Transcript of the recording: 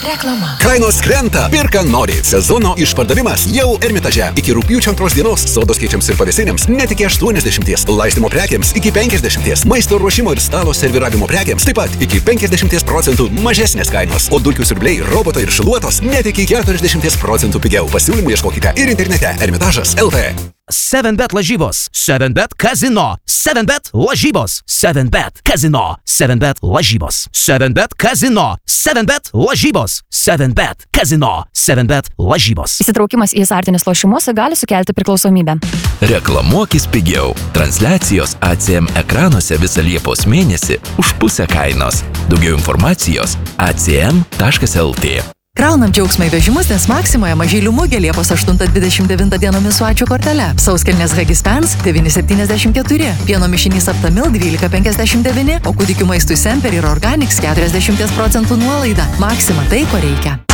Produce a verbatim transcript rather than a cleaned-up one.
Reklama. Kainos krenta, pirka nori. Sezono išpardavimas jau Ermitaže. Iki rugpjūčio antros dienos sodos keičiams ir pavėsinėms net iki aštuoniasdešimties, laistymo prekiams iki penkiasdešimties, maisto ruošimo ir stalo serviravimo prekiams taip pat iki penkiasdešimties procentų mažesnės kainos, o dulkių siurbliai, robotai ir šiluotos net iki keturiasdešimties procentų pigiau. Pasiūlymų ieškokite ir internete ermitažas taškas lt. seven bet lažybos, seven bet kazino, seven bet lažybos, seven bet kazino, seven bet lažybos, seven bet kazino, seven bet lažybos, seven bet kazino, seven bet lažybos. Įsitraukimas į azartinius lošimus gali sukelti priklausomybę. Reklamuokis pigiau. Transliacijos A C M ekranuose visą Liepos mėnesį už pusę kainos. Daugiau informacijos a c m taškas lt. Kraunam džiaugsmą į vežimus, nes Maksimoje mažylių mugė Liepos aštuntą dvidešimt devintą dienomis su ačiū kortele. Sauskelnės Hagispens devyni septyniasdešimt keturi, pieno mišinys Aptamil dvylika penkiasdešimt devyni, o kūdikių maistui Semper ir Organics keturiasdešimt procentų nuolaida. Maksima, tai ko reikia.